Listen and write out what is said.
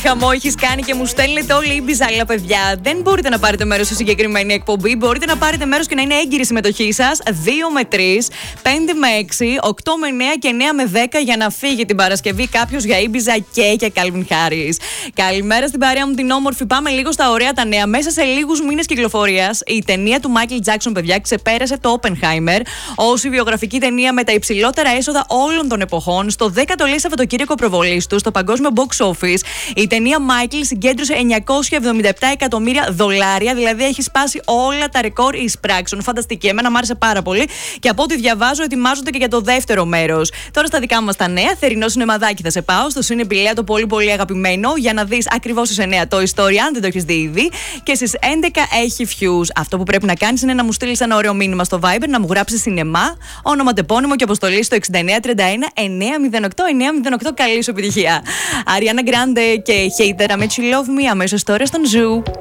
Χαμό έχεις κάνει και μου στέλνετε όλοι οι μπιζάλα, παιδιά. Δεν μπορείτε να πάρετε μέρος σε συγκεκριμένη εκπομπή. Μπορείτε να πάρετε μέρος και να είναι έγκυρη η συμμετοχή σας. 2 με 3, 5 με 6, 8 με 9 και 9 με 10 για να φύγει την Παρασκευή κάποιος για Ήμπιζα και για Calvin Harris. Καλημέρα στην παρέα μου την όμορφη. Πάμε λίγο στα ωραία τα νέα. Μέσα σε λίγους μήνες κυκλοφορίας, η ταινία του Michael Jackson, παιδιά, ξεπέρασε το Oppenheimer ως η βιογραφική ταινία με τα υψηλότερα έσοδα όλων των εποχών. Στο 10ο λέει Σαββατοκύριακο προβολής του στο παγκόσμιο box office, η ταινία Michael συγκέντρωσε $977 εκατομμύρια, δηλαδή έχει σπάσει όλα τα ρεκόρ εισπράξεων. Φανταστική, εμένα μου άρεσε πάρα πολύ και από ό,τι διαβάζω ετοιμάζονται και για το δεύτερο μέρος. Τώρα στα δικά μας τα νέα, θερινό σινεμαδάκι θα σε πάω στο Cine Πηλαία, το πολύ πολύ αγαπημένο, για να δεις ακριβώς στις 9 το Story, αν δεν το έχεις δει ήδη, και στις 11 έχει Fuse. Αυτό που πρέπει να κάνεις είναι να μου στείλεις ένα ωραίο μήνυμα στο Viber, να μου γράψεις σινεμά, όνομα, τεπώνυμο και αποστολή στο 6931 908 908. Καλή σου επιτυχία. Ariana Grande και Hater, I Bet You Love Me, αμέσως τώρα στον Zoo.